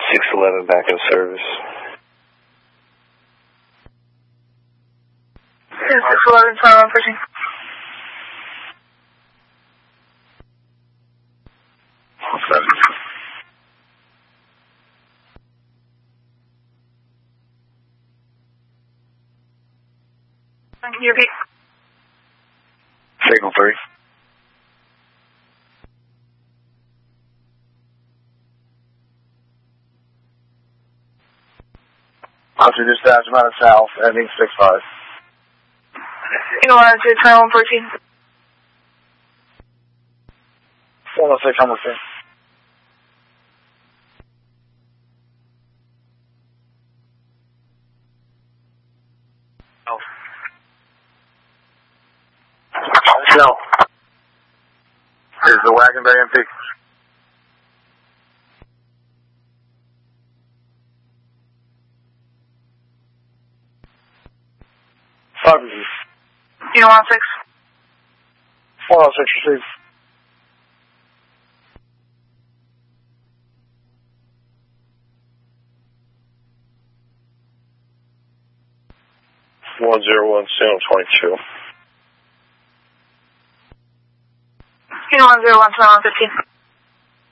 611 back in service. 611, 2114. Can you repeat? Signal 3. Officer dispatch, I'm out of south, ending 65. Signal 2114. 106, I'm okay. No. Is the wagon bay empty? Officer. 106. 106, receive. One 22. 101, 2115.